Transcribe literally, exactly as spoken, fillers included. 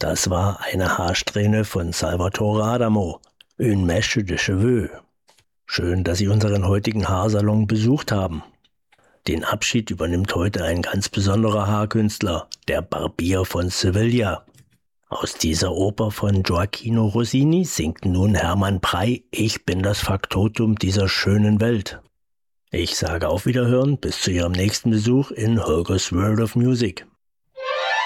Das war eine Haarsträhne von Salvatore Adamo, Une Mèche de Cheveux. Schön, dass Sie unseren heutigen Haarsalon besucht haben. Den Abschied übernimmt heute ein ganz besonderer Haarkünstler, der Barbier von Sevilla. Aus dieser Oper von Gioacchino Rossini singt nun Hermann Prey: Ich bin das Faktotum dieser schönen Welt. Ich sage auf Wiederhören, bis zu Ihrem nächsten Besuch in Holger's World of Music.